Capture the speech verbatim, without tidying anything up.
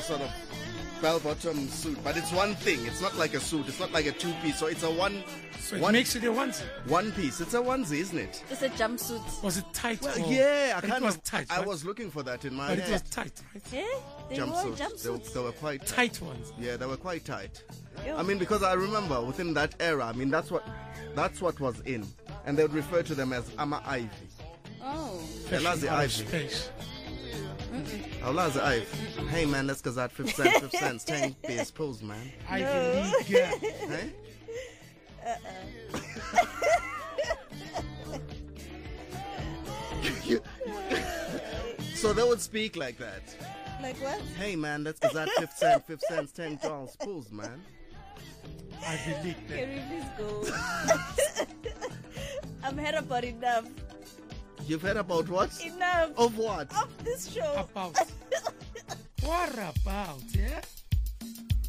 sort of bell-bottom suit, but it's one thing. It's not like a suit. It's not like a two-piece. So it's a one. So it one, makes it a onesie. One piece. It's a onesie, isn't it? It's a jumpsuit. Was it tight? Well, or, yeah, I but kind it was of. tight. I right? was looking for that in my But head. it was tight, right? Yeah, they wore Jumpsuits. They, were- jumpsuits. they were quite Tight ones. Yeah, they were quite tight. Ew. I mean, because I remember within that era, I mean, that's what that's what was in, and they would refer to them as Ama Ivy. Oh. Elazi Out of Ivy. space. Elazi Ivy. Hey man, let's go out fifth cent, fifth cent, ten beers, pose man. Ivy League girl. Hey? So they would speak like that. Like what? Hey man, let's go out fifth cent, fifth cent, ten girls, pose man. Ivy League girl. Can we please go? I'm heard about enough. You've heard about what? Enough Of what? of this show. About. What about, yeah?